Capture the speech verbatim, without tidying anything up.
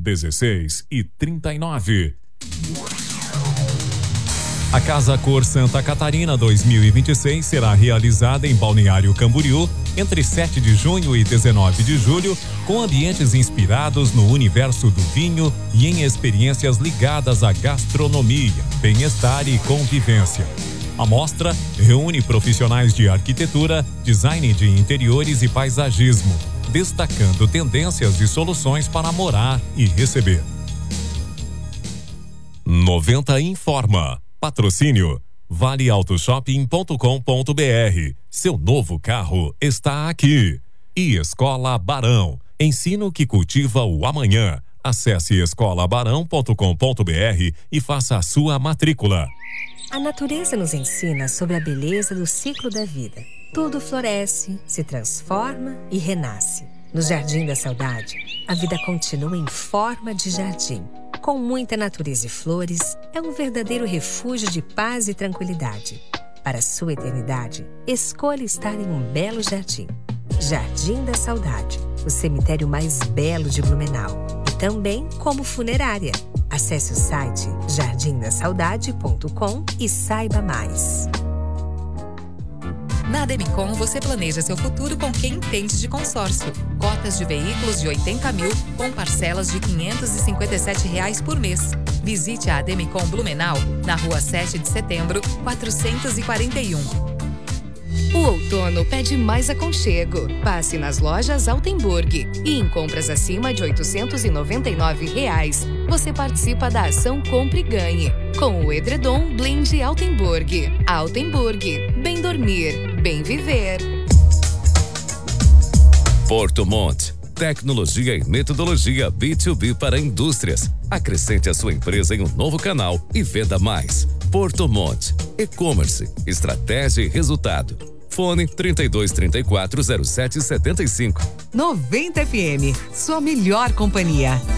dezesseis e trinta e nove. A Casa Cor Santa Catarina dois mil e vinte e seis será realizada em Balneário Camboriú entre sete de junho e dezenove de julho, com ambientes inspirados no universo do vinho e em experiências ligadas à gastronomia, bem-estar e convivência. A mostra reúne profissionais de arquitetura, design de interiores e paisagismo, destacando tendências e soluções para morar e receber. noventa informa. Patrocínio vale auto shopping ponto com ponto br. Seu novo carro está aqui. E Escola Barão. Ensino que cultiva o amanhã. Acesse escola barão ponto com ponto br e faça a sua matrícula. A natureza nos ensina sobre a beleza do ciclo da vida. Tudo floresce, se transforma e renasce. No Jardim da Saudade, a vida continua em forma de jardim. Com muita natureza e flores, é um verdadeiro refúgio de paz e tranquilidade. Para sua eternidade, escolha estar em um belo jardim. Jardim da Saudade, o cemitério mais belo de Blumenau. E também como funerária. Acesse o site jardim da saudade ponto com e saiba mais. Na Ademicon, você planeja seu futuro com quem entende de consórcio. Cotas de veículos de oitenta mil com parcelas de quinhentos e cinquenta e sete reais por mês. Visite a Ademicon Blumenau, na rua sete de setembro, quatrocentos e quarenta e um. O outono pede mais aconchego. Passe nas lojas Altenburg e em compras acima de oitocentos e noventa e nove reais, você participa da ação Compre e Ganhe com o edredom Blend Altenburg. Altenburg, bem dormir, bem viver. Porto Monte, tecnologia e metodologia B dois B para indústrias. Acrescente a sua empresa em um novo canal e venda mais. Porto Monte, e-commerce, estratégia e resultado. Fone trinta e dois, trinta e quatro, zero sete, setenta e cinco. noventa F M, sua melhor companhia.